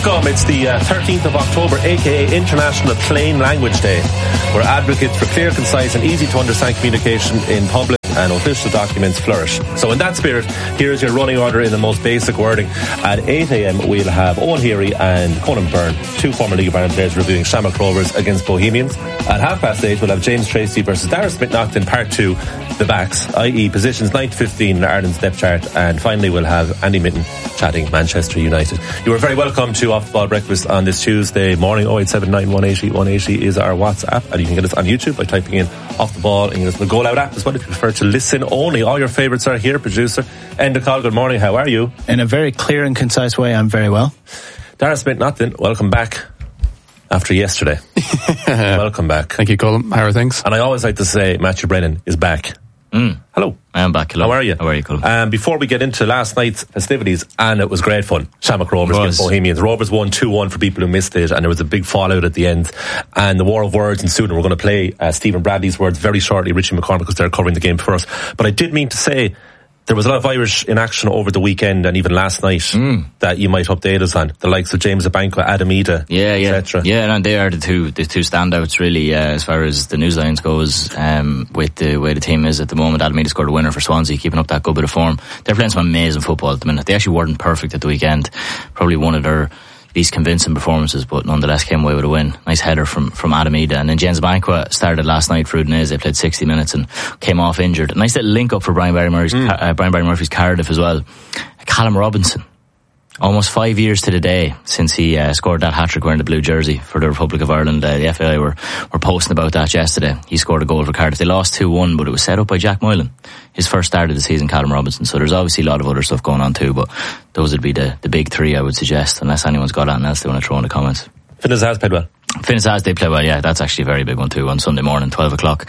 It's the 13th of October, aka International Plain Language Day. We're advocates for clear, concise and easy to understand communication in public and official documents flourish. So in that spirit, here's your running order in the most basic wording. At 8 a.m. we'll have Owen Heary and Conan Byrne, two former League of Ireland players, reviewing Shamrock Rovers against Bohemians. At 8:30 we'll have James Tracy versus Darragh Smith-Naughton Part 2, the backs, i.e. positions 9 to 15 in Ireland's depth chart. And finally we'll have Andy Mitten chatting Manchester United. You are very welcome to Off the Ball Breakfast on this Tuesday morning. 0879 180 180 is our WhatsApp, and you can get us on YouTube by typing in Off the Ball, and you can get us on the Go Loud app as well if you prefer to listen only. All your favourites are here. Producer Enda Call, good morning, how are you? In a very clear and concise way, I'm very well. Darragh Smith-Naughton, welcome back after yesterday. Welcome back. Thank you, Colin. How are things? And I always like to say Matthew Brennan is back. Hello. I am back. Hello. How are you? How are you, Colin? Before we get into last night's festivities, and it was great fun, Shamrock Rovers against Bohemians. Rovers won 2-1 for people who missed it, and there was a big fallout at the end. And the war of words ensued, and we're going to play Stephen Bradley's words very shortly, Richie McCormick, because they're covering the game for us. But I did mean to say, there was a lot of Irish in action over the weekend and even last night that you might update us on. The likes of James Abankwah, Adam Ida, etc. Yeah, and they are the two standouts really as far as the news lines goes. With the way the team is at the moment, Adam Ida scored a winner for Swansea, keeping up that good bit of form. They're playing some amazing football at the minute. They actually weren't perfect at the weekend. Probably one of their least convincing performances, but nonetheless came away with a win. Nice header from Adam Ida. And then James Abankwah started last night for Udinese. They played 60 minutes and came off injured. A nice little link up for Brian Barry Murphy's Cardiff as well. Callum Robinson, almost 5 years to the day since he scored that hat-trick wearing the blue jersey for the Republic of Ireland. The FAI were posting about that yesterday. He scored a goal for Cardiff. They lost 2-1, but it was set up by Jack Moylan. His first start of the season, Callum Robinson. So there's obviously a lot of other stuff going on too, but those would be the big three, I would suggest, unless anyone's got anything else they want to throw in the comments. Finn has played well. Finn has, they play well, yeah. That's actually a very big one too, on Sunday morning, 12 o'clock.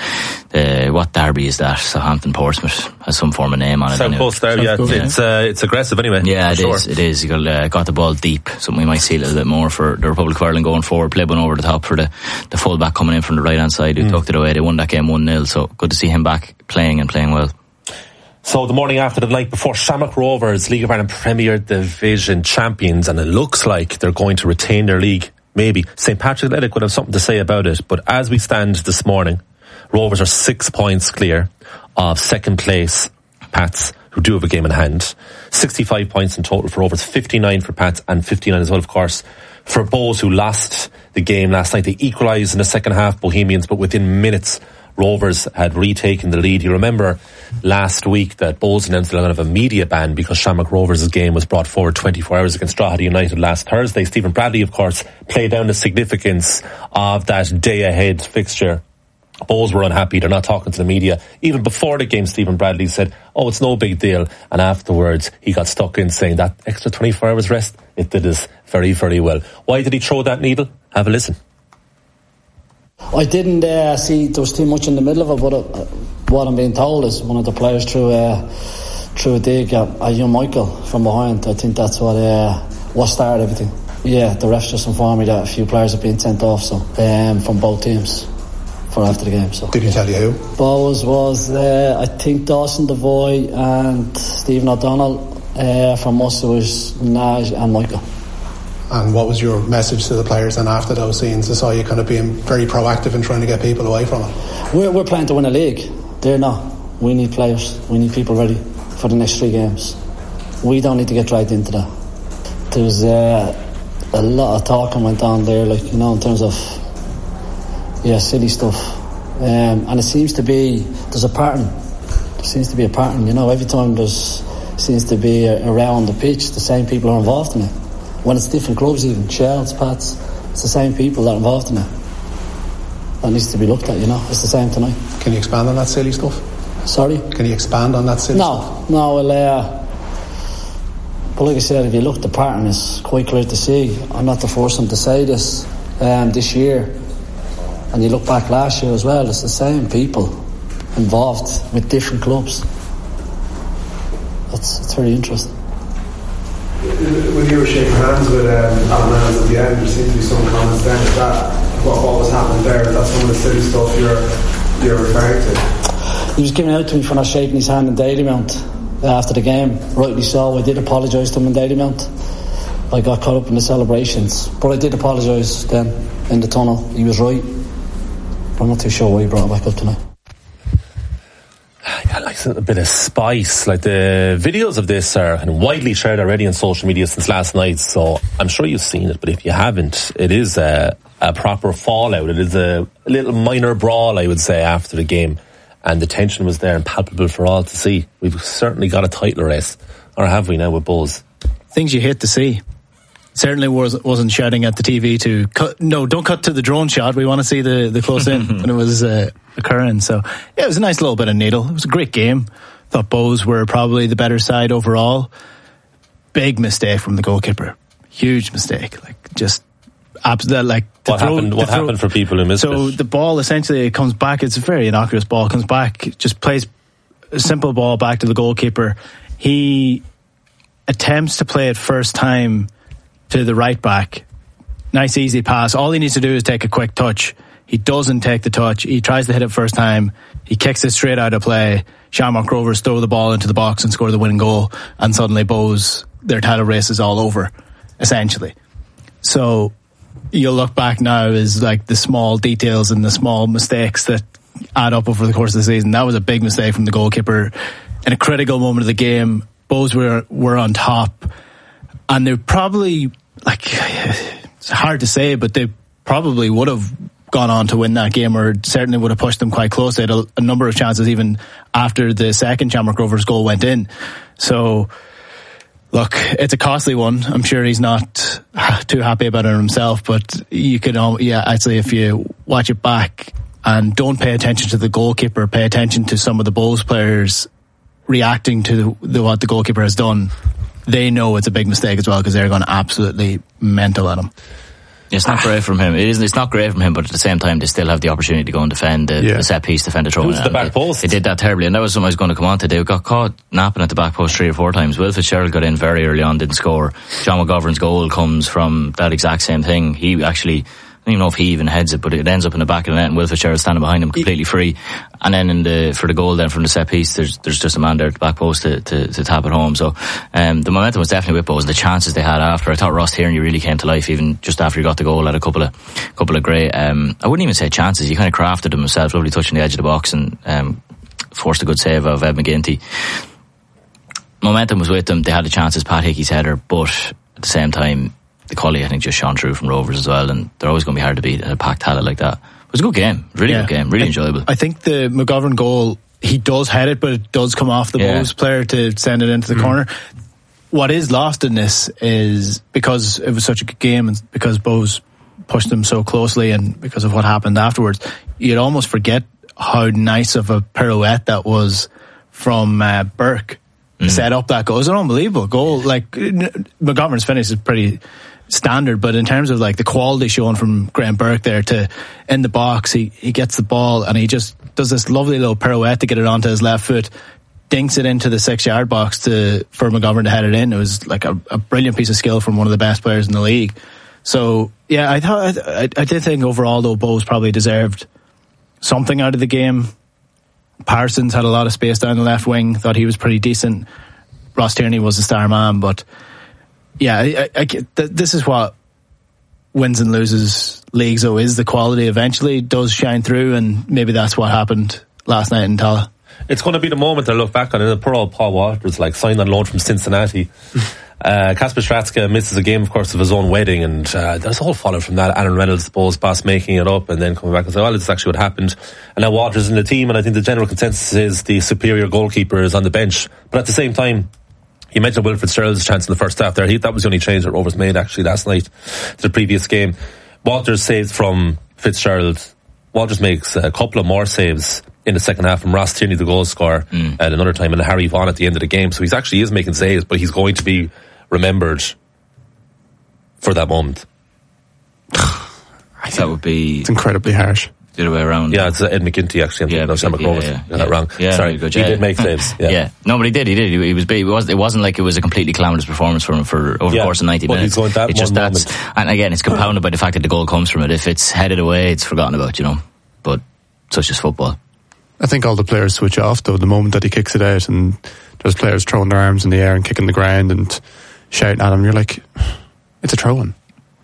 What derby is that? Southampton Portsmouth has some form of name on it. South Coast derby, yeah. It's aggressive anyway. Yeah, it is. You got the ball deep. Something we might see a little bit more for the Republic of Ireland going forward. Play one over the top for the full-back coming in from the right-hand side who tucked it away. They won that game 1-0, so good to see him back playing well. So the morning after the night before, Shamrock Rovers, League of Ireland Premier Division champions, and it looks like they're going to retain their league. Maybe. St. Patrick's Athletic would have something to say about it, but as we stand this morning, Rovers are 6 points clear of second place Pats, who do have a game in hand. 65 points in total for Rovers, 59 for Pats and 59 as well, of course, for Bohs, who lost the game last night. They equalised in the second half, Bohemians, but within minutes Rovers had retaken the lead. You remember last week that Bohs announced they're going to have a media ban because Shamrock Rovers' game was brought forward 24 hours against Drogheda United last Thursday. Stephen Bradley, of course, played down the significance of that day-ahead fixture. Bohs were unhappy. They're not talking to the media. Even before the game, Stephen Bradley said, it's no big deal. And afterwards, he got stuck in saying that extra 24 hours rest, it did us very, very well. Why did he throw that needle? Have a listen. I didn't see there was too much in the middle of it, but what I'm being told is one of the players threw a dig at young Michael from behind. I think that's what started everything. Yeah, the refs just informed me that a few players have been sent off, so from both teams for after the game. So did he tell you who? Bohs was I think Dawson Devoy and Stephen O'Donnell. From us it was Naj and Michael. And what was your message to the players then after those scenes? I saw you kind of being very proactive in trying to get people away from it. We're playing to win a league. They're not. We need players. We need people ready for the next 3 games. We don't need to get dragged into that. There's a lot of talking went on there, in terms of silly stuff. And it seems to be there's a pattern. There seems to be a pattern. Every time seems to be around the pitch, the same people are involved in it. When it's different clubs, even Shells, Pats, it's the same people that are involved in it. That needs to be looked at, It's the same tonight. Can you expand on that silly stuff? Sorry? Can you expand on that silly stuff? No, but like I said, if you look, the pattern is quite clear to see. I'm not the first one to say this year. And you look back last year as well, it's the same people involved with different clubs. It's very interesting. When you were shaking hands with Alan Reynolds at the end, there seemed to be some comments then that what was happening there, that's some of the silly stuff you're referring to. He was giving out to me for not shaking his hand in Dalymount after the game. Rightly so. I did apologise to him in Dalymount I got caught up in the celebrations, but I did apologise then in the tunnel. He was right, but I'm not too sure why he brought it back up tonight. Yeah, like a bit of spice. Like the videos of this are kind of widely shared already on social media since last night, so I'm sure you've seen it, but if you haven't, it is a proper fallout. It is a little minor brawl, I would say, after the game, and the tension was there and palpable for all to see. We've certainly got a title race, or have we now with Bowes? Things you hate to see. Certainly wasn't shouting at the TV to cut, no, don't cut to the drone shot. We want to see the close in when it was occurring. So yeah, it was a nice little bit of needle. It was a great game. Thought Bowes were probably the better side overall. Big mistake from the goalkeeper. Huge mistake. Like just absolute. Like what happened for people who missed it? So the ball essentially comes back. It's a very innocuous ball. Comes back, just plays a simple ball back to the goalkeeper. He attempts to play it first time to the right back. Nice easy pass. All he needs to do is take a quick touch. He doesn't take the touch. He tries to hit it first time. He kicks it straight out of play. Shamrock Rovers throw the ball into the box and score the winning goal, and suddenly Bowes, their title race is all over, essentially. So you'll look back now as like the small details and the small mistakes that add up over the course of the season. That was a big mistake from the goalkeeper in a critical moment of the game. Bowes were on top, and they probably, like, it's hard to say, but they probably would have gone on to win that game, or certainly would have pushed them quite close. They had a number of chances even after the second Shamrock Rovers goal went in. So look, it's a costly one. I'm sure he's not too happy about it himself, but you could, I'd say if you watch it back and don't pay attention to the goalkeeper, pay attention to some of the Bowes players reacting to what the goalkeeper has done, they know it's a big mistake as well, because they're going absolutely mental at him. It's not great from him. It's not great from him, but at the same time, they still have the opportunity to go and defend the set piece, defend the throw. It was the back post. They did that terribly, and that was something I was going to come on to. They got caught napping at the back post 3 or 4 times. Will Fitzgerald got in very early on, didn't score. John McGovern's goal comes from that exact same thing. He actually, I don't even know if he even heads it, but it ends up in the back of the net, and Will Fitzgerald standing behind him completely free. And then for the goal then from the set piece, there's just a man there at the back post to tap it home. So the momentum was definitely with Bowes. The chances they had after, I thought Ross Tierney really came to life even just after he got the goal. Had a couple of great, I wouldn't even say chances, he kind of crafted them himself. Lovely touch on the edge of the box, and forced a good save of Ed McGinty. Momentum was with them. They had the chances, Pat Hickey's header, but at the same time, the quality I think just shone through from Rovers as well, and they're always going to be hard to beat at a packed Hallett like that. It was a good game, really good game, really enjoyable. I think the McGovern goal, he does head it, but it does come off the Bowes player to send it into the corner. What is lost in this is, because it was such a good game and because Bowes pushed them so closely and because of what happened afterwards, you'd almost forget how nice of a pirouette that was from Burke to set up that goal. It was an unbelievable goal. Like, McGovern's finish is pretty standard, but in terms of like the quality shown from Graham Burke there to in the box, he gets the ball and he just does this lovely little pirouette to get it onto his left foot, dinks it into the 6-yard box for McGovern to head it in. It was like a brilliant piece of skill from one of the best players in the league. So yeah, I did think overall though Bowes probably deserved something out of the game. Parsons had a lot of space down the left wing, thought he was pretty decent. Ross Tierney was the star man, but yeah, this is what wins and loses leagues though, is the quality eventually does shine through, and maybe that's what happened last night in Tallaght. It's going to be the moment I look back on it. Poor old Paul Walters, like, signed on loan from Cincinnati. Kasper Stratska misses a game, of course, of his own wedding, and there's a whole follow from that. Aaron Reynolds, Bowes boss, making it up and then coming back and saying, well, this is actually what happened. And now Walters in the team, and I think the general consensus is the superior goalkeeper is on the bench. But at the same time, you mentioned Will Fitzgerald's chance in the first half there. That was the only change that Rovers made actually last night to the previous game. Walters saves from Fitzgerald. Walters makes a couple of more saves in the second half from Ross Tierney, the goal scorer, and another time, and Harry Vaughan at the end of the game. So he is making saves, but he's going to be remembered for that moment. I think that would be... It's incredibly harsh. The other way around. Yeah, it's Ed McGinty actually. Yeah, Got that wrong. Yeah, sorry, good, he did make saves. Yeah. No, but he did. He was big. It wasn't like it was a completely cloudless performance for him for over the course of 90 minutes. He's going that it's just that, and again, it's compounded by the fact that the goal comes from it. If it's headed away, it's forgotten about, But such is football. I think all the players switch off though the moment that he kicks it out, and there's players throwing their arms in the air and kicking the ground and shouting at him. You're like, It's a throw-in.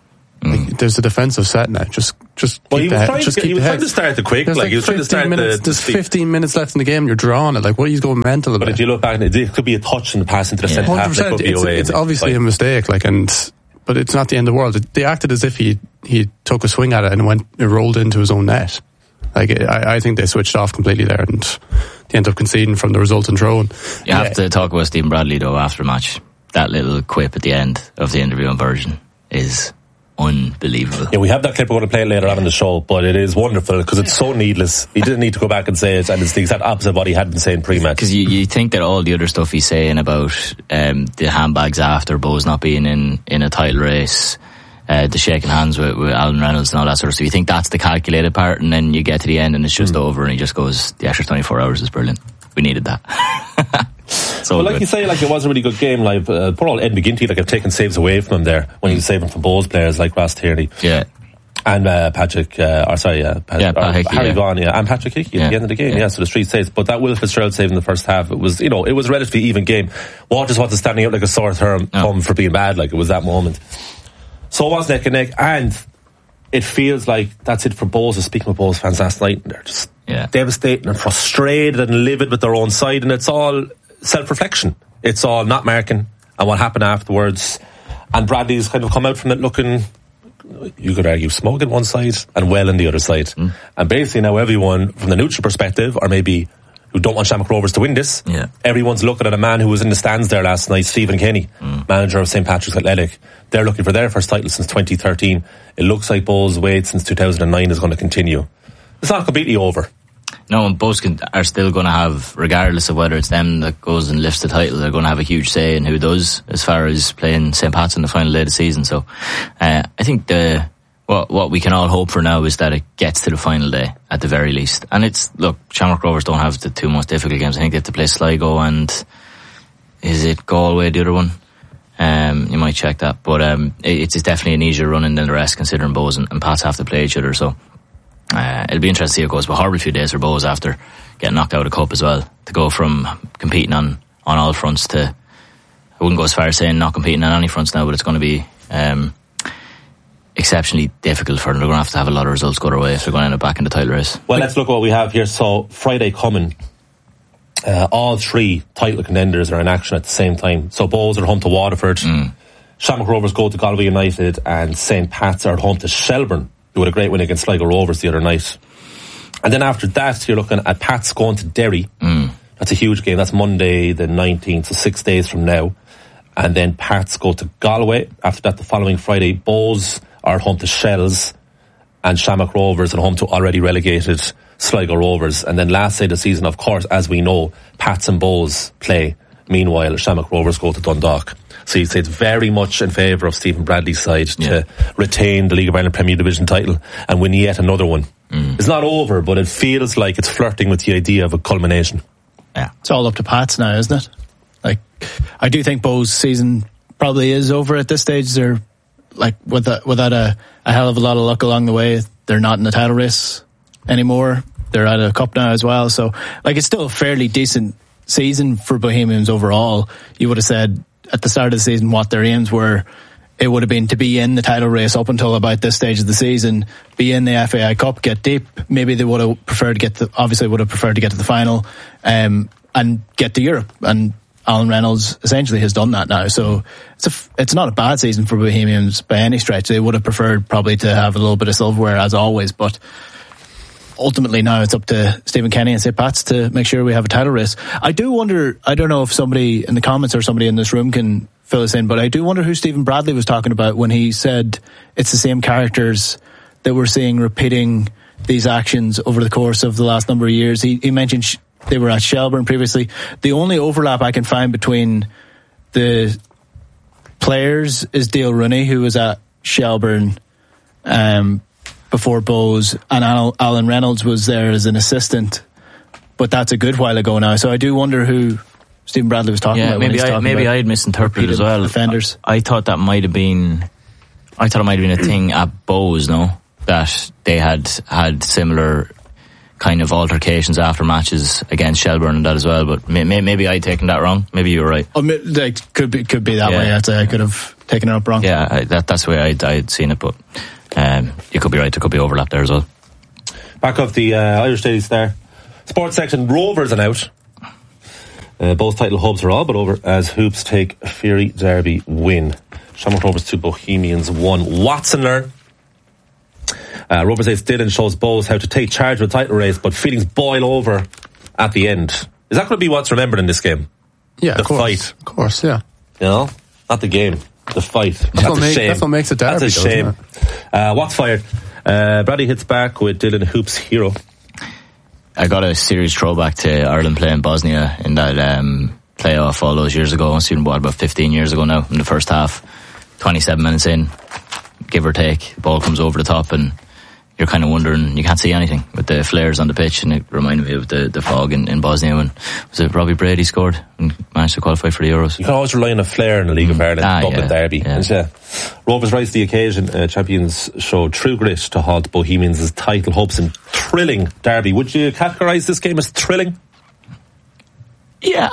Like, there's a defensive set now. Just well, keep he was the trying, just to, keep he was trying to start the quick. Like, he was trying to start minutes, there's 15 minutes left in the game. You're drawing it. Like, what are you going mental about? But if you look back, it could be a touch in the pass into the centre half. That could be away. It's obviously a mistake. Like, but it's not the end of the world. They acted as if he took a swing at it and it rolled into his own net. Like, I think they switched off completely there, and they end up conceding from the resultant throw. You have to talk about Stephen Bradley though after the match. That little quip at the end of the interview and version is unbelievable. Yeah, we have that clip. We're going to play it later on in the show, but it is wonderful because it's so needless. He didn't need to go back and say it, and it's the exact opposite of what he had been saying pre-match. Because you think that all the other stuff he's saying about the handbags after Bowes not being in a title race, the shaking hands with Alan Reynolds and all that sort of stuff, you think that's the calculated part, and then you get to the end and it's just over, and he just goes, the extra 24 hours is brilliant. We needed that. So well, like you say, like, it was a really good game. Like, poor old Ed McGinty, like, have taken saves away from him there when he was saving from Bowes players like Ross Tierney. Yeah. And Patrick, Harry Vaughan, and Patrick Hickey at the end of the game. So the street saves. But that Will Fitzgerald save in the first half, it was, it was a relatively even game. Waters wasn't standing out like a sore thumb for being bad. Like, it was that moment. So it was neck and neck, and it feels like that's it for Bowes. I was speaking with Bowes fans last night, and they're just devastated and frustrated and livid with their own side, and it's all self-reflection. It's all not marking and what happened afterwards. And Bradley's kind of come out from it looking, you could argue, smug on one side and well on the other side. And basically now everyone, from the neutral perspective, or maybe who don't want Shamrock Rovers to win this, everyone's looking at a man who was in the stands there last night, Stephen Kenny, manager of St. Patrick's Athletic. They're looking for their first title since 2013. It looks like Bowes' wait since 2009 is going to continue. It's not completely over. No, and Bowes are still going to have, regardless of whether it's them that goes and lifts the title, they're going to have a huge say in who does, as far as playing St. Pat's in the final day of the season. So I think what we can all hope for now is that it gets to the final day at the very least. And Shamrock Rovers don't have the two most difficult games. I think they have to play Sligo and is it Galway, the other one? You might check that, but it's definitely an easier running than the rest, considering Bowes and Pats have to play each other. So it'll be interesting to see how it goes. But horrible few days for Bowes after getting knocked out of the cup as well, to go from competing on all fronts to, I wouldn't go as far as saying not competing on any fronts now, but it's going to be exceptionally difficult for them. They're going to have a lot of results go their way if they're going to end up back in the title race. Well, let's look at what we have here. So Friday coming, all three title contenders are in action at the same time. So Bowes are home to Waterford, Shamrock Rovers go to Galway United, and St. Pat's are at home to Shelbourne, who had a great win against Sligo Rovers the other night. And then after that, you're looking at Pat's going to Derry. That's a huge game. That's Monday the 19th, so 6 days from now. And then Pat's go to Galway. After that, the following Friday, Bowes are at home to Shells, and Shamrock Rovers at home to already relegated Sligo Rovers. And then last day of the season, of course, as we know, Pat's and Bowes play. Meanwhile, Shamrock Rovers go to Dundalk. So you'd say it's very much in favour of Stephen Bradley's side to retain the League of Ireland Premier Division title and win yet another one. It's not over, but it feels like it's flirting with the idea of a culmination. Yeah, it's all up to Pats now, isn't it? Like, I do think Bowes' season probably is over at this stage. They're like, without a hell of a lot of luck along the way, they're not in the title race anymore. They're at a cup now as well. So, like, it's still a fairly decent season for Bohemians overall. You would have said at the start of the season what their aims were. It would have been to be in the title race up until about this stage of the season, be in the FAI Cup, get deep. Maybe they would have preferred to get to the final, and get to Europe. And Alan Reynolds essentially has done that now. So it's not a bad season for Bohemians by any stretch. They would have preferred probably to have a little bit of silverware as always, but ultimately now it's up to Stephen Kenny and St. Pat's to make sure we have a title race. I do wonder, I don't know if somebody in the comments or somebody in this room can fill us in, but I do wonder who Stephen Bradley was talking about when he said it's the same characters that we're seeing repeating these actions over the course of the last number of years. He mentioned they were at Shelbourne previously. The only overlap I can find between the players is Dale Rooney, who was at Shelbourne before Bowes, and Alan Reynolds was there as an assistant, but that's a good while ago now. So I do wonder who Stephen Bradley was talking about. Maybe I had misinterpreted as well. Defenders. I thought it might have been a thing at Bowes, no? That they had similar kind of altercations after matches against Shelbourne and that as well. But maybe I'd taken that wrong. Maybe you were right. Like could be that way. I'd say I could have taken it up wrong. Yeah, that's the way I'd seen it. But you could be right. There could be overlap there as well. Back of the Irish Daily Star sports section, Rovers are out. Both title hopes are all but over as Hoops take Fury Derby win. Shamrock Rovers 2, Bohemians 1. Watson learn. Rovers ace Dylan shows Bowes how to take charge of the title race, but feelings boil over at the end. Is that going to be what's remembered in this game? Yeah, the fight. Of course, yeah. You know, not the game, the fight. That's what makes it derby. That's a shame. Watts fired. Brady hits back with Dylan Hoops hero. I got a serious throwback to Ireland playing Bosnia in that playoff all those years ago. It's been about 15 years ago now. In the first half, 27 minutes in, give or take, the ball comes over the top and you're kind of wondering, you can't see anything with the flares on the pitch, and it reminded me of the fog in Bosnia when was it Robbie Brady scored and managed to qualify for the Euros. You can always rely on a flare in the League of Ireland, Dublin Derby. Yeah. Rovers rise to the occasion. Champions show true grit to halt Bohemians' title hopes in thrilling derby. Would you categorise this game as thrilling? Yeah,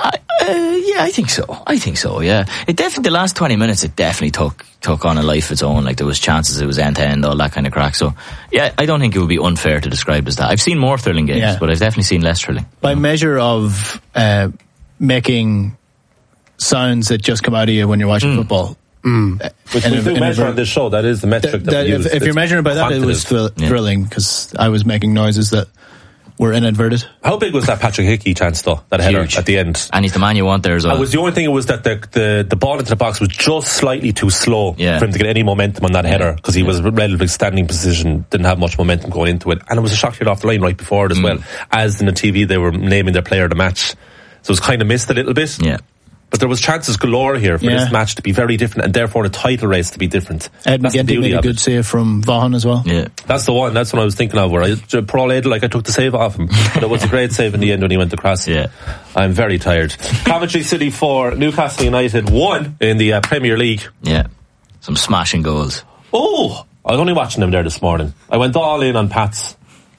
I think so. Yeah, it definitely, the last 20 minutes, it definitely took on a life of its own. Like, there was chances, it was end to end, all that kind of crack. So, yeah, I don't think it would be unfair to describe as that. I've seen more thrilling games, but I've definitely seen less thrilling. By measure of making sounds that just come out of you when you're watching football. Which we do measure on this show. That is the metric that we use. If you're measuring by that, it was thrilling, because I was making noises that were inadverted. How big was that Patrick Hickey chance though? That header at the end. And he's the man you want there as well. The only thing was that the ball into the box was just slightly too slow for him to get any momentum on that header, because he was relatively standing position, didn't have much momentum going into it, and it was a shot hit off the line right before it as well. As in the TV, they were naming their player of the match, so it was kind of missed a little bit. Yeah. But there was chances galore here for this match to be very different, and therefore the title race to be different. Ed McGinty made a good save from Vaughan as well. Yeah, that's the one. That's what I was thinking of. Where poor old Ed, I took the save off him, but it was a great save in the end when he went across. Yeah, I'm very tired. Coventry City 4, Newcastle United 1 in the Premier League. Yeah, some smashing goals. Oh, I was only watching them there this morning. I went all in on Pats.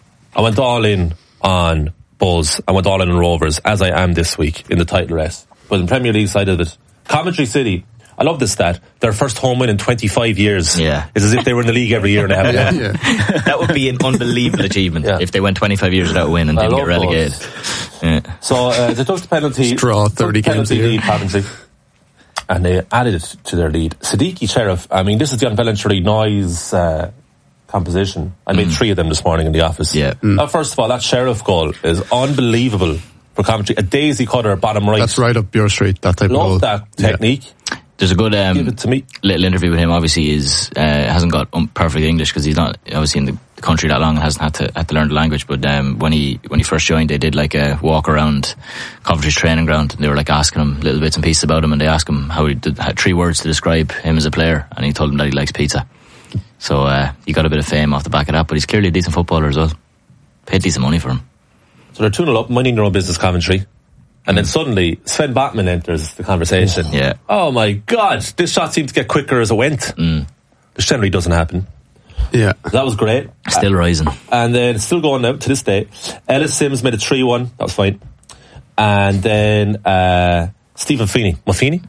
I went all in on Bulls. I went all in on Rovers, as I am this week in the title race. But in the Premier League side of it, Coventry City, I love this stat, their first home win in 25 years. Yeah. It's as if they were in the league every year and they haven't won. That would be an unbelievable achievement if they went 25 years without a win and didn't get relegated. Yeah. So they took the penalty. Draw 30 games lead, Coventry. And they added it to their lead. Siddiqui Sheriff, I mean, this is the unvoluntary noise composition. I made 3 of them this morning in the office. Yeah. First of all, that Sheriff goal is unbelievable. For Coventry, a daisy cutter bottom right. That's right up your street, that type of goal. Love that technique. There's a good give it to me. Little interview with him. Obviously, he's hasn't got perfect English because he's not obviously in the country that long and hasn't had to learn the language. But when he first joined, they did like a walk around Coventry's training ground, and they were like asking him little bits and pieces about him, and they asked him how he had 3 words to describe him as a player, and he told them that he likes pizza. So he got a bit of fame off the back of that, but he's clearly a decent footballer as well. Paid decent money for him. So they're 2-0 up, minding their own business, Coventry. And then suddenly, Sven Botman enters the conversation. Yeah. Oh my God, this shot seemed to get quicker as it went. This generally doesn't happen. Yeah. That was great. Still rising. And then it's still going out to this day. Ellis Sims made a 3-1. That was fine. And then Stephen Feeney. Muffini?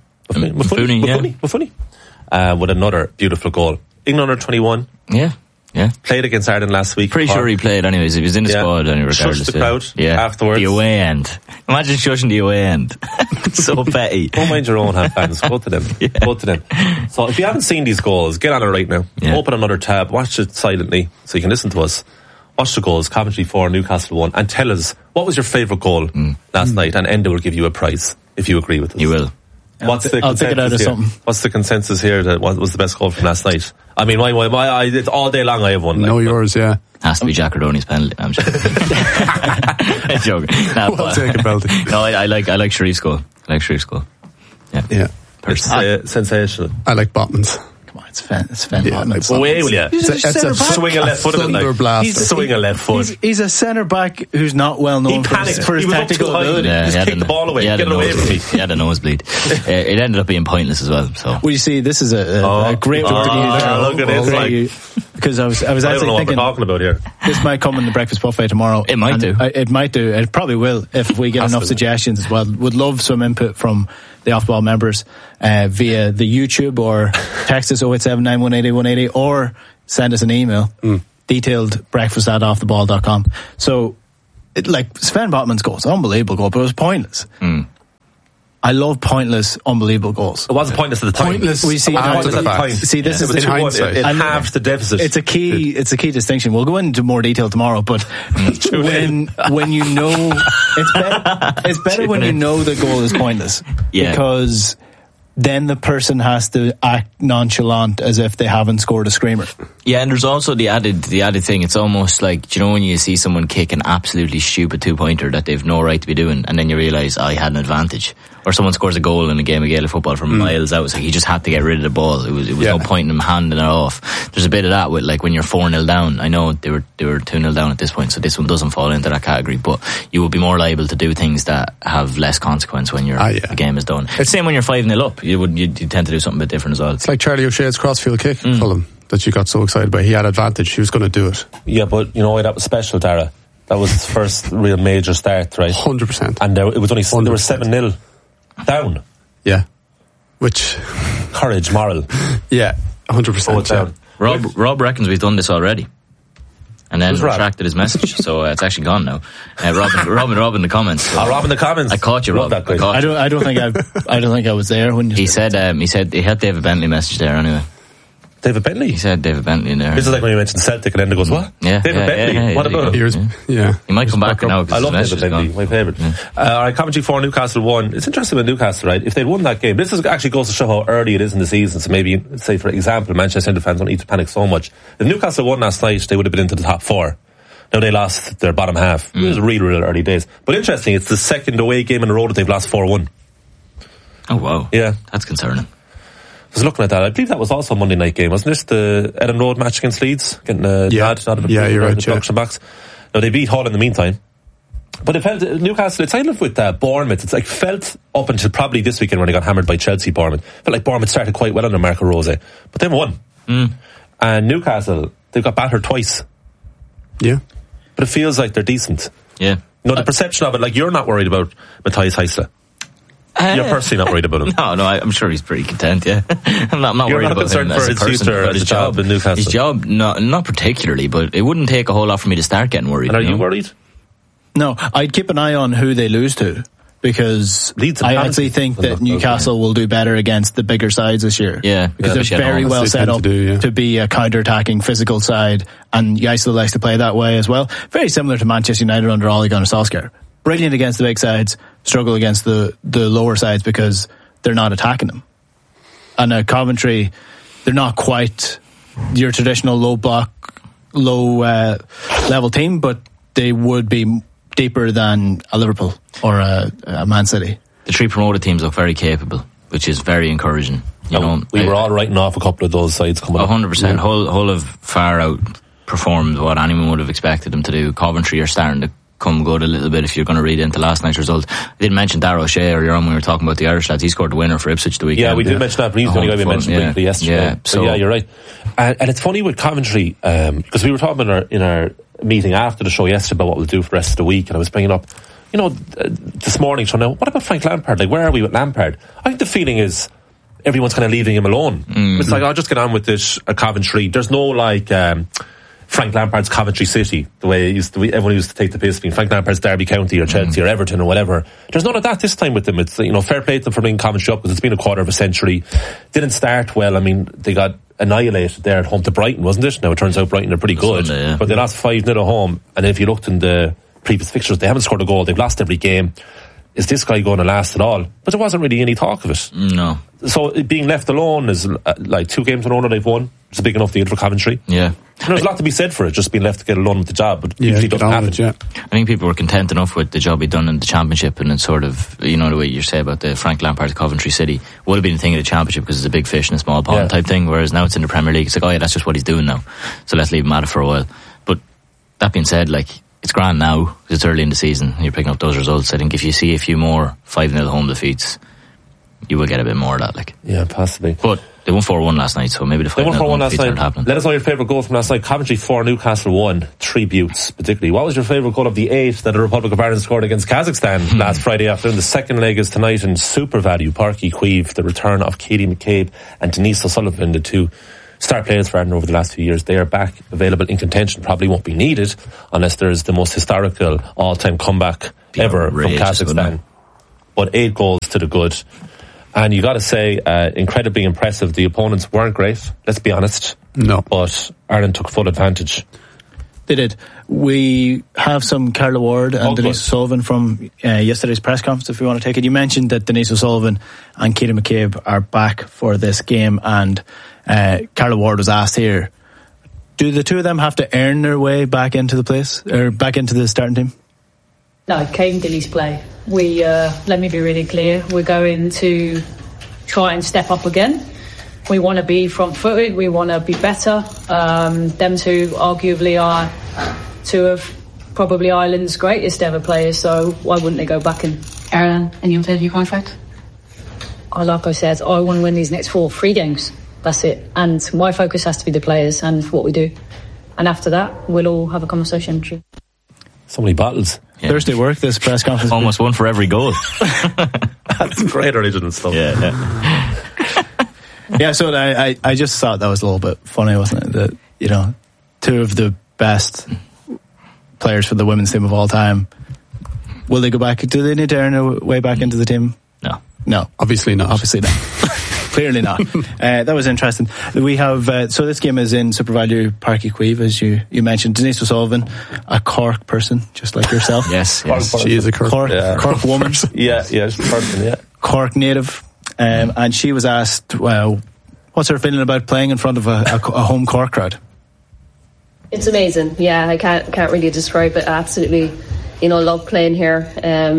With another beautiful goal. England under 21. Yeah. Yeah. Played against Ireland last week. Pretty sure he played anyways. He was in the squad anyway, regardless. Shushed the crowd afterwards. The away end. Imagine shushing the away end. So petty. Don't mind your own hand fans. Go to them. Go to them. So if you haven't seen these goals, get on it right now. Open another tab. Watch it silently so you can listen to us. Watch the goals. Coventry 4, Newcastle 1. And tell us, what was your favourite goal last night? And Enda will give you a prize if you agree with us. You will. I'll take it out of something. What's the consensus here that what was the best goal from last night? I mean, it's all day long I have one. Yours, yeah. Has to be Jack Rodoni's penalty. I'm joking. Well taken penalty. No, I like Sharif's goal. Yeah. Sensational. I like Botman's. Come on, it's Sven Botman. Away will you? It's a swing a left foot in there. Swing a left foot. He's a centre back who's not well known for his tactical ability. Just kick the ball away. Get it away from me. He had a nosebleed. It ended up being pointless as well. So. Well, you see, this is a great look at this. because I was I don't actually know what we're thinking talking about here. this might come in the breakfast buffet tomorrow. It might do. It might do. It probably will if we get enough suggestions as well. Would love some input from the Off-Ball members via the YouTube, or text us 087 9180 180, or send us an email. Detailed breakfast@offtheball.com. So, like Sven Botman's goals, unbelievable goal, but it was pointless. I love pointless, unbelievable goals. It wasn't pointless at the time. Pointless We see after the fact. See, this is It the was it halved the deficit. It's a key distinction. We'll go into more detail tomorrow, but when you know it's better when you know the goal is pointless, because then the person has to act nonchalant as if they haven't scored a screamer. Yeah, and there's also the added thing. It's almost like, you know, when you see someone kick an absolutely stupid 2-pointer that they've no right to be doing, and then you realise, I had an advantage. Or someone scores a goal in a game of Gaelic football from miles out, so he just had to get rid of the ball. It was no point in him handing it off. There's a bit of that with, like, when you're 4-0 down. I know they were 2-0 down at this point, so this one doesn't fall into that category, but you will be more liable to do things that have less consequence when the game is done. It's the same when you're 5-0 up. You tend to do something a bit different as well. It's like Charlie O'Shea's crossfield kick at Fulham that you got so excited by. He had advantage. He was going to do it. Yeah, but you know why that was special, Dara? That was his first real major start, right? 100%. And it was only 100%. They were 7-0 down. Yeah. Which... Courage, moral. Yeah, 100%. Down. Rob reckons we've done this already. And then retracted his message, so it's actually gone now. Rob in the comments. Rob in the comments. I caught you, Rob. I don't think I was there when you he said he had David Bentley message there anyway. David Bentley? He said David Bentley in there. This is like when you mentioned Celtic and then it goes, what? Yeah. David Bentley? What about him? He might come back now. I love David Bentley, my favourite. Alright, Coventry 4, Newcastle 1. It's interesting with Newcastle, right? If they'd won that game, this actually goes to show how early it is in the season. So maybe, say for example, Manchester United fans don't need to panic so much. If Newcastle won last night, they would have been into the top 4. Now they lost their bottom half. It was really, really early days. But interesting, it's the second away game in a row that they've lost 4-1. Oh wow. Yeah. That's concerning. I was looking at that. I believe that was also a Monday night game, wasn't it? The Eden Road match against Leeds, getting a nod out of the you're right, production box. Now they beat Hull in the meantime, but it felt Newcastle. It's kind of with Bournemouth. It's like felt up until probably this weekend when they got hammered by Chelsea. Bournemouth felt like Bournemouth started quite well under Marco Rose, but then won. And Newcastle, they've got battered twice. Yeah, but it feels like they're decent. Yeah, no, the perception of it, like you're not worried about Matthias Heisler. You're personally not worried about him. No, I'm sure he's pretty content. Yeah, I'm not You're worried not about concerned him for as a his person, future about his job in Newcastle. His job, not particularly, but it wouldn't take a whole lot for me to start getting worried. And are you worried? No, I'd keep an eye on who they lose to, because I actually think that Newcastle will do better against the bigger sides this year. Yeah, because they're very well set up to be a counter-attacking physical side, and Heisler likes to play that way as well. Very similar to Manchester United under Ole Gunnar Solskjaer. Brilliant against the big sides, struggle against the lower sides because they're not attacking them. And Coventry, they're not quite your traditional low block, low level team, but they would be deeper than a Liverpool or a Man City. The 3 promoted teams look very capable, which is very encouraging. You know, we were all writing off a couple of those sides coming up. 100%. Hull have far out performed what anyone would have expected them to do. Coventry are starting to come good a little bit if you're going to read into last night's result. I didn't mention Darragh O'Shea earlier on when we were talking about the Irish lads. He scored the winner for Ipswich the weekend. Yeah, we did mention that, but he's the only guy we mentioned briefly yesterday. Yeah, so yeah, you're right. And it's funny with Coventry, because we were talking in our meeting after the show yesterday about what we'll do for the rest of the week, and I was bringing up, this morning, so now, what about Frank Lampard? Like, where are we with Lampard? I think the feeling is everyone's kind of leaving him alone. It's like, I'll just get on with this at Coventry. There's no Frank Lampard's Coventry City, the way everyone used to take the piss being Frank Lampard's Derby County or Chelsea or Everton or whatever. There's none of that this time with them. It's, fair play to them for bringing Coventry up, because it's been a quarter of a century. Didn't start well. I mean, they got annihilated there at home to Brighton, wasn't it? Now it turns out Brighton are pretty good, Sunday, but they lost 5-0 at home. And if you looked in the previous fixtures, they haven't scored a goal. They've lost every game. Is this guy going to last at all? But there wasn't really any talk of it. No. So being left alone is like 2 games in a row that they've won. It's a big enough deal for Coventry. Yeah. There's a lot to be said for it, just being left to get alone with the job, but usually doesn't happen. I think people were content enough with the job he'd done in the Championship, and it's sort of, the way you say about the Frank Lampard Coventry City would have been a thing in the Championship because it's a big fish in a small pond type thing, whereas now it's in the Premier League. It's like, oh yeah, that's just what he's doing now, so let's leave him at it for a while. But that being said, it's grand now because it's early in the season. You're picking up those results. I think if you see a few more 5-0 home defeats, you will get a bit more of that. Like, yeah, possibly. But they won 4-1 last night, so maybe the They final won 4-1 last night. happening. Let us know your favourite goal from last night. Coventry 4, Newcastle 1. 3 buttes, particularly. What was your favourite goal of the 8 that the Republic of Ireland scored against Kazakhstan last Friday afternoon? The second leg is tonight in Super Value. Páirc Uí Chaoimh, the return of Katie McCabe and Denise O'Sullivan, the two star players for Ireland over the last few years. They are back, available in contention. Probably won't be needed unless there's the most historical all-time comeback ever from Kazakhstan. But 8 goals to the good. And you got to say, incredibly impressive. The opponents weren't great, let's be honest. No. But Ireland took full advantage. They did. We have some Carla Ward and Denise O'Sullivan from yesterday's press conference, if you want to take it. You mentioned that Denise O'Sullivan and Katie McCabe are back for this game, and Carla Ward was asked here, do the two of them have to earn their way back into the place, or back into the starting team? No, Kate and Dilly's play. We, let me be really clear, we're going to try and step up again. We want to be front-footed, we want to be better. Them two arguably are two of probably Ireland's greatest ever players, so why wouldn't they go back and... Aaron, any update of your contract? Like I said, I want to win these next 3 games. That's it. And my focus has to be the players and what we do. And after that, we'll all have a conversation. So many battles. Yeah. Thursday work, this press conference. Almost one for every goal. That's great original stuff. Yeah. Yeah, so I just thought that was a little bit funny, wasn't it? That, you know, two of the best players for the women's team of all time. Will they go back? Do they need to earn their way back into the team? No. Obviously not. Clearly not. That was interesting. We have, so this game is in Super Value Páirc Uí Chaoimh, as you mentioned. Denise O'Sullivan, a Cork person, just like yourself. Yes. She is a Cork woman. Yeah, she's a person, yeah. Cork native. And she was asked, well, what's her feeling about playing in front of a home Cork crowd? It's amazing. Yeah, I can't really describe it. I absolutely, love playing here.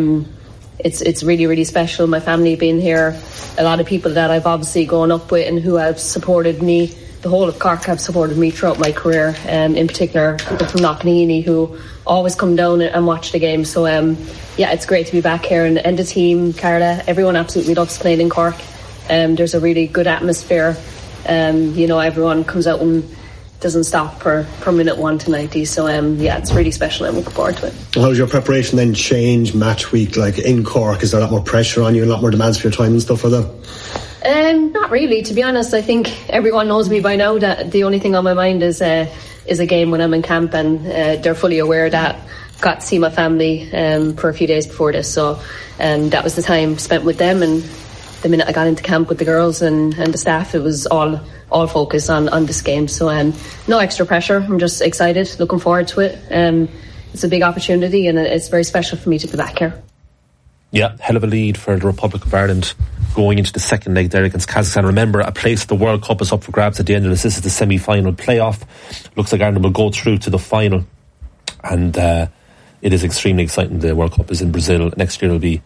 It's really, really special. My family being here, a lot of people that I've obviously grown up with and who have supported me, the whole of Cork have supported me throughout my career, in particular people from Knocknaheeny who always come down and watch the game. So it's great to be back here, and the team, Carla, everyone absolutely loves playing in Cork. There's a really good atmosphere. Everyone comes out and doesn't stop per minute 1 to 90. So it's really special. I'm looking forward to it. How's your preparation then change match week, like in Cork? Is there a lot more pressure on you and a lot more demands for your time and stuff like that? Not really, to be honest. I think everyone knows me by now that the only thing on my mind is a game when I'm in camp, and they're fully aware that I got to see my family for a few days before this, so that was the time spent with them. And the minute I got into camp with the girls and the staff, it was all focus on this game. So no extra pressure. I'm just excited, looking forward to it. It's a big opportunity, and it's very special for me to be back here. Yeah, hell of a lead for the Republic of Ireland going into the second leg there against Kazakhstan. Remember, a place at the World Cup is up for grabs at the end of this. This is the semi-final playoff. Looks like Ireland will go through to the final, and it is extremely exciting. The World Cup is in Brazil. Next year will be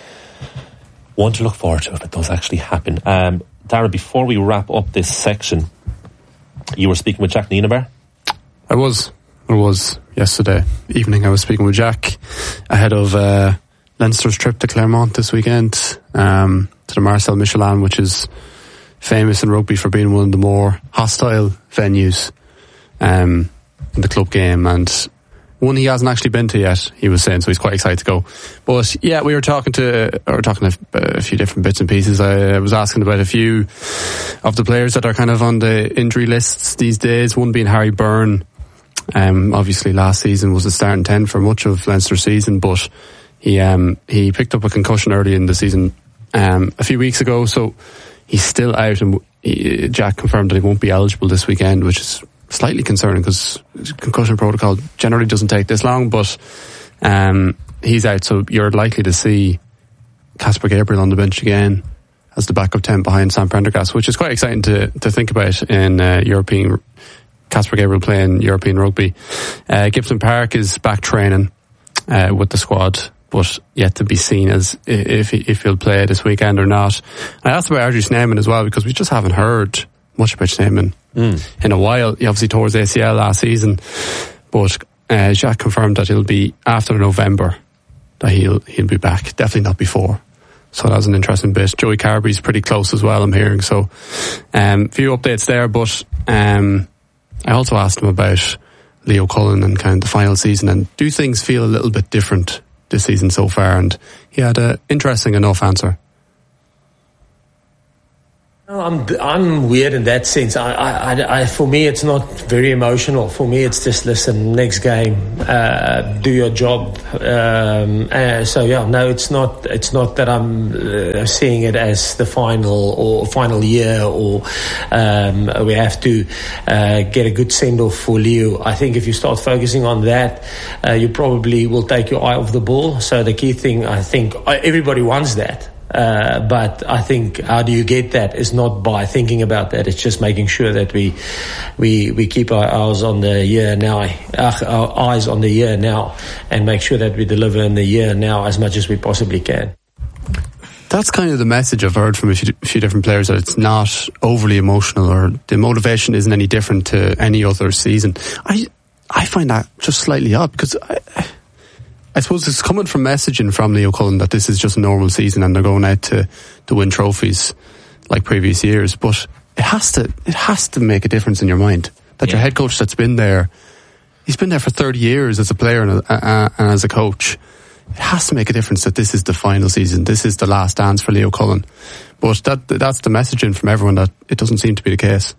one to look forward to if it does actually happen. Darren, before we wrap up this section, you were speaking with Jack Nienaber? I was yesterday evening. I was speaking with Jack ahead of Leinster's trip to Clermont this weekend, to the Marcel Michelin, which is famous in rugby for being one of the more hostile venues in the club game, and one he hasn't actually been to yet, he was saying, so he's quite excited to go. But yeah, we were talking a few different bits and pieces. I was asking about a few of the players that are kind of on the injury lists these days, one being Harry Byrne. Obviously last season was the starting 10 for much of Leinster's season, but he picked up a concussion early in the season a few weeks ago, so he's still out, and Jack confirmed that he won't be eligible this weekend, which is slightly concerning because concussion protocol generally doesn't take this long, but he's out, so you're likely to see Casper Gabriel on the bench again as the backup 10 behind Sam Prendergast, which is quite exciting to think about in European. Casper Gabriel playing European rugby. Gibson Park is back training with the squad, but yet to be seen as if he'll play this weekend or not. I asked about Ardie Snyman as well, because we just haven't heard much about Snyman in a while. He obviously tore his ACL last season, but Jacques confirmed that it'll be after November that he'll be back, definitely not before. So that was an interesting bit. Joey Carberry's pretty close as well, I'm hearing. So few updates there, but I also asked him about Leo Cullen and kind of the final season, and do things feel a little bit different this season so far? And he had an interesting enough answer. I'm weird in that sense. I for me, it's not very emotional. For me, it's just, listen, next game, do your job. So yeah, no, it's not that I'm seeing it as the final year, or we have to get a good send off for Leo. I think if you start focusing on that, you probably will take your eye off the ball. So the key thing, I think, everybody wants that. But I think how do you get that is not by thinking about that. It's just making sure that we keep our eyes on the year now, and make sure that we deliver in the year now as much as we possibly can. That's kind of the message I've heard from a few different players, that it's not overly emotional, or the motivation isn't any different to any other season. I find that just slightly odd, because I suppose it's coming from messaging from Leo Cullen that this is just a normal season and they're going out to win trophies like previous years. But it has to make a difference in your mind that your head coach that's been there, he's been there for 30 years as a player and as a coach. It has to make a difference that this is the final season. This is the last dance for Leo Cullen. But that's the messaging from everyone, that it doesn't seem to be the case.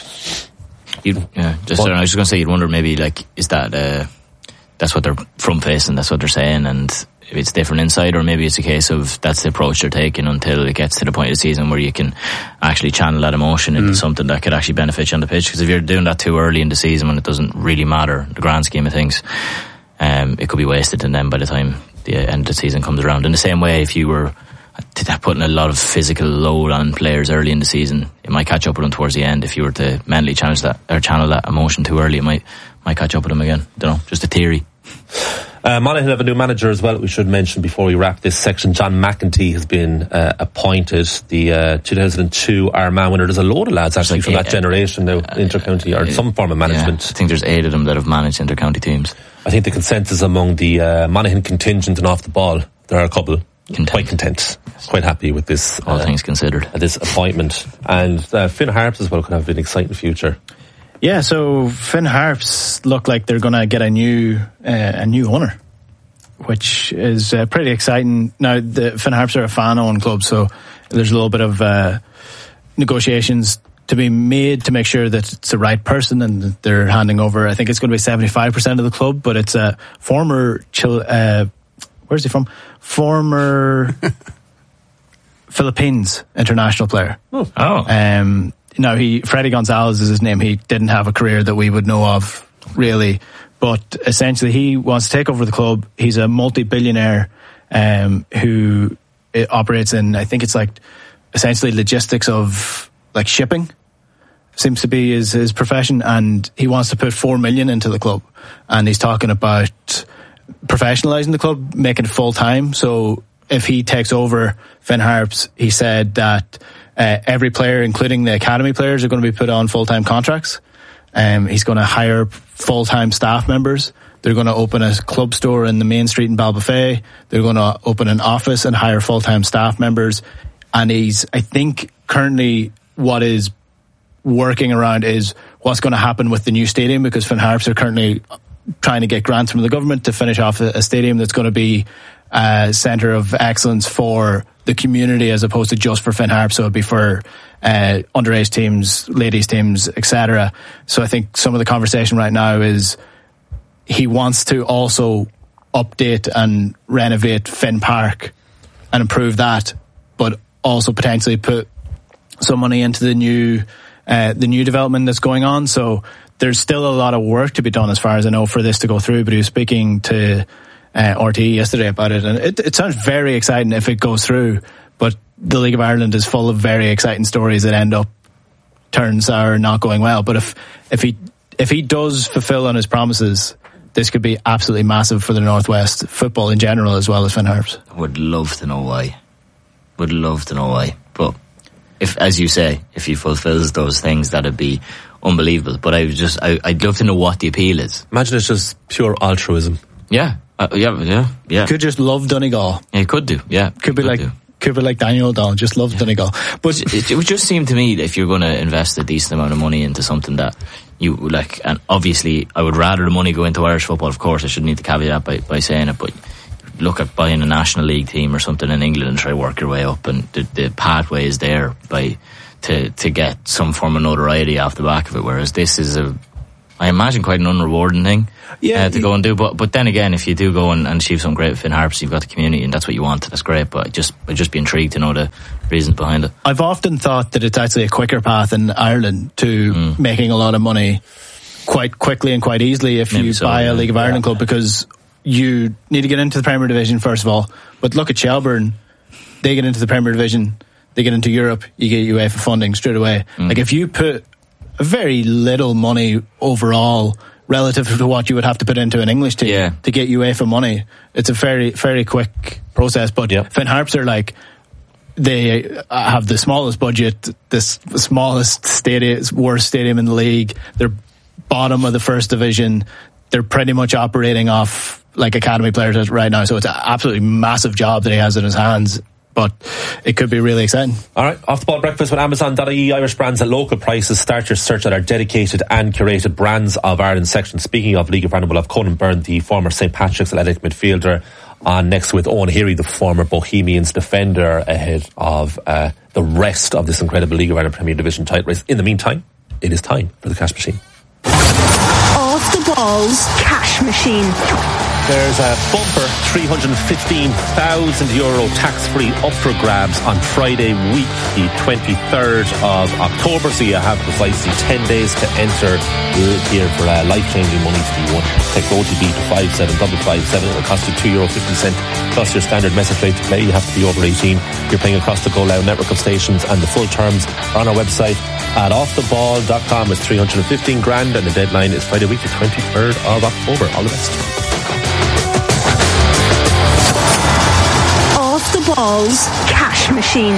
I was just going to say, you'd wonder maybe, like, is that that's what they're front facing, that's what they're saying, and if it's different inside, or maybe it's a case of that's the approach they're taking until it gets to the point of the season where you can actually channel that emotion into something that could actually benefit you on the pitch. Because if you're doing that too early in the season, when it doesn't really matter, the grand scheme of things, it could be wasted, and then by the time the end of the season comes around, in the same way, if you were putting a lot of physical load on players early in the season, it might catch up with them towards the end. If you were to mentally channel that emotion too early, it might catch up with them again. Don't know, just a theory. Monaghan have a new manager as well, we should mention before we wrap this section. John McEntee has been appointed, the 2002 Armagh winner. There's a load of lads actually from that generation now, inter-county or some form of management. I think there's 8 of them that have managed inter-county teams. I think the consensus among the Monaghan contingent and off the ball, there are a couple quite content, quite happy with this. All things considered. This appointment. And Finn Harps as well could have an exciting future. Yeah, so Finn Harps look like they're going to get a new owner, which is pretty exciting. Now, the Finn Harps are a fan-owned club, so there's a little bit of negotiations to be made to make sure that it's the right person, and that they're handing over, I think it's going to be 75% of the club, but it's a former where's he from? Former Philippines international player. Oh. Now, Freddie Gonzalez is his name. He didn't have a career that we would know of, really. But essentially, he wants to take over the club. He's a multi-billionaire who operates in, I think it's like, essentially logistics of, like, shipping. Seems to be his profession. And he wants to put 4 million into the club. And he's talking about professionalising the club, making it full-time. So if he takes over Finn Harps, he said that every player, including the academy players, are going to be put on full-time contracts. He's going to hire full-time staff members. They're going to open a club store in the main street in Ballybofey. They're going to open an office and hire full-time staff members. And I think currently what is working around is what's going to happen with the new stadium, because Finn Harps are currently trying to get grants from the government to finish off a stadium that's going to be a centre of excellence for the community as opposed to just for Finn Harps. So it'd be for underage teams, ladies teams, etc. So I think some of the conversation right now is he wants to also update and renovate Finn Park and improve that, but also potentially put some money into the new development that's going on. So there's still a lot of work to be done, as far as I know, for this to go through. But he was speaking to RTE yesterday about it, and it sounds very exciting if it goes through. But the League of Ireland is full of very exciting stories that end up turns are not going well. But if he does fulfil on his promises, this could be absolutely massive for the Northwest football in general, as well as Finn Harps. I would love to know why. But if, as you say, if he fulfills those things, that'd be unbelievable. But I'd love to know what the appeal is. Imagine it's just pure altruism. Yeah. Could just love Donegal. Yeah, he could do. Yeah, could be like Cooper like Daniel O'Donnell, just loves Donegal. But it would just seem to me that if you're going to invest a decent amount of money into something that you like, and obviously I would rather the money go into Irish football, of course I should need to caveat by saying it, but look at buying a National League team or something in England and try to work your way up, and the pathway is there to get some form of notoriety off the back of it, whereas this is I imagine quite an unrewarding thing to go and do. But then again, if you do go and achieve something great with Finn Harps, you've got the community and that's what you want. That's great. But I'd just be intrigued to know the reasons behind it. I've often thought that it's actually a quicker path in Ireland to making a lot of money quite quickly and quite easily if you buy a League of Ireland club, because you need to get into the Premier Division first of all. But look at Shelbourne. They get into the Premier Division, they get into Europe, you get UEFA funding straight away. Like if you put very little money overall relative to what you would have to put into an English team to get UEFA money, it's a very, very quick process. But Finn Harps are like, they have the smallest budget, the smallest stadium, worst stadium in the league. They're bottom of the first division. They're pretty much operating off like academy players right now. So it's an absolutely massive job that he has in his hands. But it could be really exciting. Alright, Off the Ball Breakfast with Amazon.ie. Irish brands at local prices. Start your search at our dedicated and curated Brands of Ireland section. Speaking of League of Ireland, we'll have Conan Byrne, the former St. Patrick's Athletic midfielder, on next with Owen Heary, the former Bohemians defender, ahead of the rest of this incredible League of Ireland Premier Division title race. In the meantime, it is time for the cash machine. Off the Ball's cash machine. There's a bumper €315,000 tax-free up for grabs on Friday week, the 23rd of October. So you have precisely 10 days to enter here for life-changing money to be won. Text OTB to 57557. It will cost you €2.50 plus your standard message rate to play. You have to be over 18. You're playing across the Go Loud network of stations, and the full terms are on our website at offtheball.com. It's 315 grand, and the deadline is Friday week, the 23rd of October. All the best. Off the Ball's cash machine.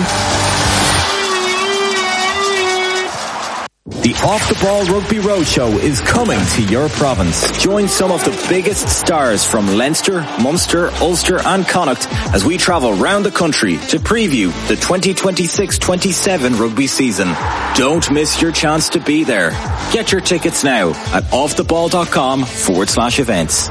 The Off the Ball Rugby Roadshow is coming to your province. Join some of the biggest stars from Leinster, Munster, Ulster and Connacht as we travel round the country to preview the 2026-27 rugby season. Don't miss your chance to be there. Get your tickets now at offtheball.com/events.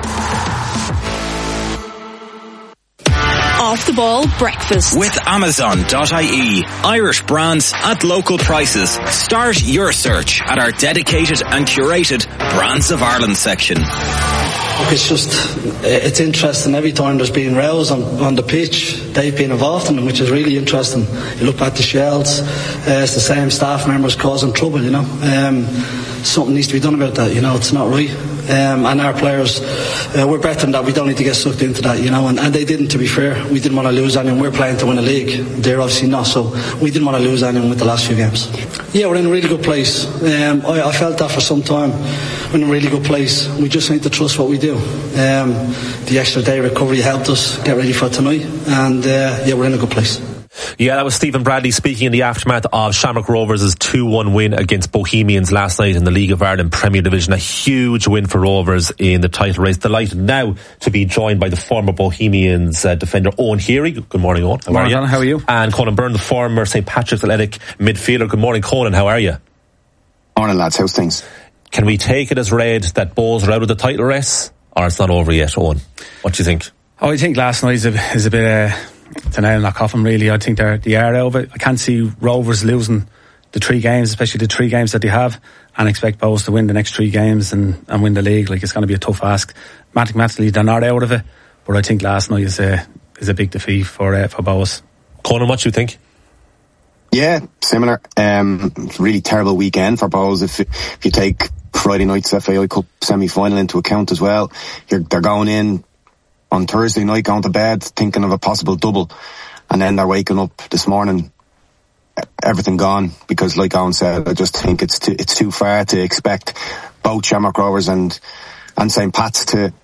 Off the Ball Breakfast with Amazon.ie. Irish brands at local prices. Start your search at our dedicated and curated Brands of Ireland section. Look, it's interesting. Every time there's been rows on the pitch, they've been involved in them, which is really interesting. You look at the Shells, it's the same staff members causing trouble, something needs to be done about that, it's not right. And our players, we're better than that. We don't need to get sucked into that, and they didn't, to be fair. We didn't want to lose anyone. We're playing to win a league. They're obviously not, so we didn't want to lose anyone with the last few games. Yeah, we're in a really good place. I felt that for some time. We're in a really good place. We just need to trust what we do. The extra day recovery helped us get ready for tonight, and we're in a good place. Yeah, that was Stephen Bradley speaking in the aftermath of Shamrock Rovers' 2-1 win against Bohemians last night in the League of Ireland Premier Division. A huge win for Rovers in the title race. Delighted now to be joined by the former Bohemians defender Owen Heary. Good morning, Owen. How are you? And Conan Byrne, the former St. Patrick's Athletic midfielder. Good morning, Conan. How are you? Morning, lads. How's things? Can we take it as read that Bohs are out of the title race, or it's not over yet, Owen? What do you think? I think last night is a bit... it's a nail in that coffin, really. I think they are out of it. I can't see Rovers losing the 3 games, especially the 3 games that they have, and expect Bohs to win the next 3 games and win the league. Like, it's going to be a tough ask. Mathematically, they're not out of it, but I think last night is a big defeat for Bohs. Conan, what do you think? Yeah, similar. It's a really terrible weekend for Bohs. If you take Friday night's FAI Cup semi-final into account as well, they're going in on Thursday night, going to bed thinking of a possible double, and then they're waking up this morning, everything gone, because like Owen said, I just think it's too far to expect both Shamrock Rovers and St. Pat's to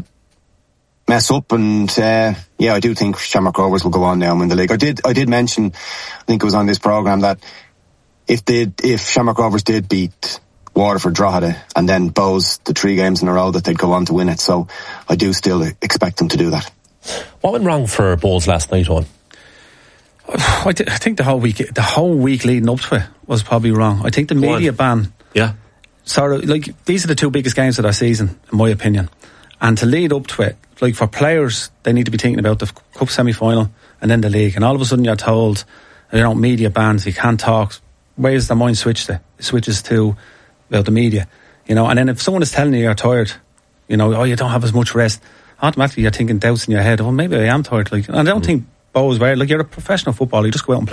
mess up, and I do think Shamrock Rovers will go on now and win the league. I did mention, I think it was on this programme, that if Shamrock Rovers did beat Waterford, Drogheda and then Bohs the 3 games in a row, that they'd go on to win it. So I do still expect them to do that. What went wrong for Bohs last night, on? I think the whole week leading up to it was probably wrong. I think the media ban, sort of like these are the two biggest games of our season, in my opinion. And to lead up to it, like for players, they need to be thinking about the cup semi-final and then the league. And all of a sudden, you're told, media bans, you can't talk. Where's the mind switch to? It switches to about the media, And then if someone is telling you you're tired, you don't have as much rest, automatically you're thinking doubts in your head. Well, maybe I am tired. And I don't think Bo's were. Like, you're a professional footballer, you just go out and play.